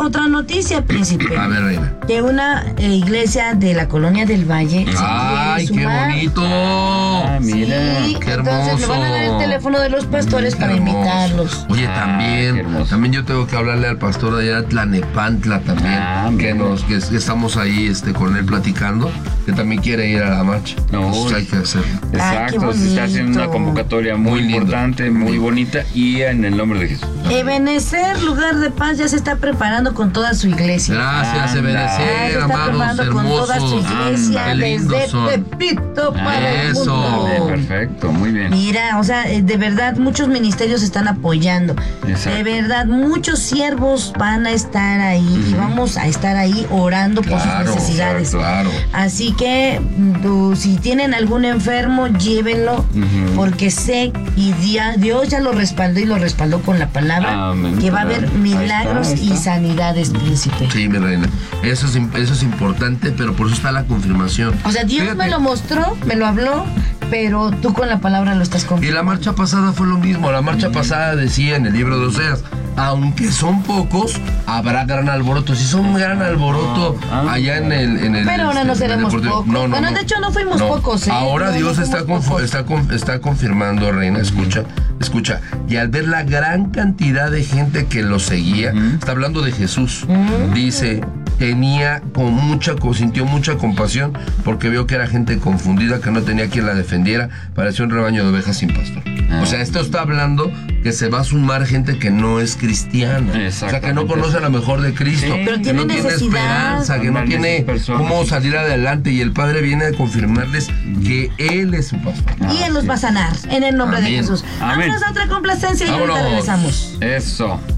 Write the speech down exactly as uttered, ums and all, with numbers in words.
otra noticia, príncipe. A ver, reina. Que una eh, iglesia de la Colonia del Valle se ¡Ay, quiere qué sumar. bonito! Ah, mira. Sí, qué entonces me van a dar el hermoso. teléfono de los pastores Qué para hermoso. invitarlos. Oye, Ah, qué también, hermoso. también yo tengo que hablarle al pastor de allá de Tlanepantla también, Ah, que mira. nos, que, que estamos ahí este, con él platicando, que también quiere ir a la marcha. No, Pues hay que hacerlo. Exacto, se está haciendo una bonito. convocatoria muy, Muy lindo. importante, muy bonita y en el nombre de Jesús. Ebenecer, lugar de paz, ya se está preparando con toda su iglesia. Gracias, Anda. Ya se Ebenecer, está amados, preparando con toda su hermosos. iglesia Qué lindos desde son. Tepito para el Eso. mundo. Perfecto, muy bien. Mira, o sea, eh, de verdad muchos ministerios están apoyando. Exacto. De verdad, muchos siervos van a estar ahí y vamos a estar ahí orando por Claro, sus necesidades. claro. Así que tú, si tienen algún enfermo, llévenlo, Ujú. porque sé y dia- Dios ya lo respaldó y lo respaldó con la palabra, Amén. que va a haber Ahí milagros está, ahí y está. sanidades, príncipe. Sí, mi reina. Eso es, im- eso es importante, pero por eso está la confirmación. O sea, Dios Fíjate, me lo mostró, me lo habló, pero tú con la palabra lo estás Y confirmando. la marcha pasada fue lo mismo. La marcha pasada decía en el libro de Oseas, aunque son pocos, habrá gran alboroto. Si son un gran alboroto Ah, ah. allá en el, en el Pero ahora no en el seremos deportivo. pocos. Bueno, de hecho, no fuimos pocos, ¿eh? Ahora No, no Dios está, fuimos conf- pocos. está, conf- está confirmando, reina, escucha, escucha. Y al ver la gran cantidad de gente que lo seguía, está hablando de Jesús, dice, tenía con mucha, co- sintió mucha compasión porque vio que era gente confundida, que no tenía quien la defendiera, parecía un rebaño de ovejas sin pastor. Ah. O sea, esto está hablando que se va a sumar gente que no es cristiana. O sea, que no Exactamente. conoce a lo mejor de Cristo. Sí. Pero que tiene no tiene necesidad. esperanza, que no Ándale, tiene esas personas. cómo salir adelante. Y el Padre viene a confirmarles que Él es su pastor. Y Él los va a sanar en el nombre de Amén. Jesús. Amén. Vámonos a otra complacencia y ahorita Vámonos. regresamos. Eso.